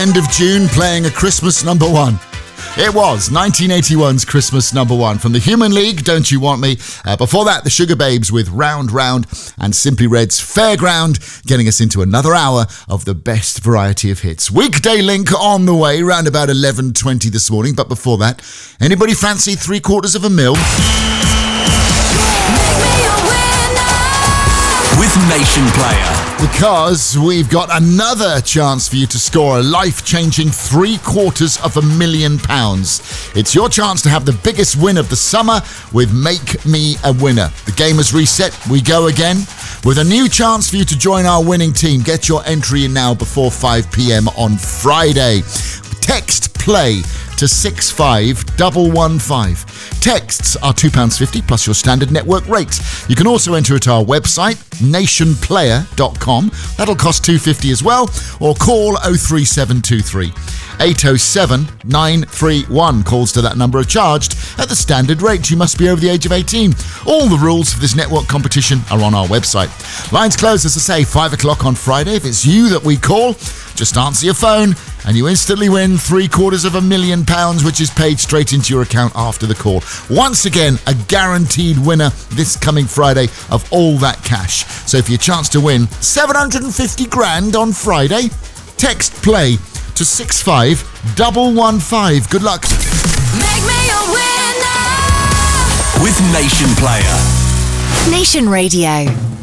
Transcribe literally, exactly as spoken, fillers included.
End of June playing a Christmas number one. It was nineteen eighty-one's Christmas number one from the Human League, Don't You Want Me? Uh, before that, the Sugar Babes with Round Round, and Simply Red's Fairground, getting us into another hour of the best variety of hits. Weekday Link on the way, round about eleven twenty this morning. But before that, anybody fancy three quarters of a mil? With Nation Player. Because we've got another chance for you to score a life-changing three quarters of a million pounds. It's your chance to have the biggest win of the summer with Make Me a Winner. The game has reset. We go again with a new chance for you to join our winning team. Get your entry in now before five p.m. on Friday. Text PLAY to six five one one five. Texts are two pounds fifty plus your standard network rates. You can also enter at our website, nation player dot com. That'll cost two pounds fifty as well. Or call oh three seven two three, eight oh seven, nine three one. Calls to that number are charged at the standard rate. You must be over the age of eighteen. All the rules for this network competition are on our website. Lines close, as I say, five o'clock on Friday. If it's you that we call, just answer your phone and you instantly win three quarters of a million pounds, which is paid straight into your account after the call. Once again, a guaranteed winner this coming Friday of all that cash. So for your chance to win seven hundred fifty grand on Friday, text PLAY to six five one one five. Good luck. Make me a winner with Nation Player. Nation Radio.